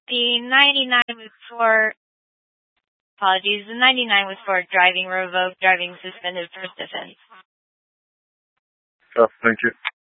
The 99 was for, apologies, the 99 was for driving revoked, driving suspended, first offense. Oh, thank you.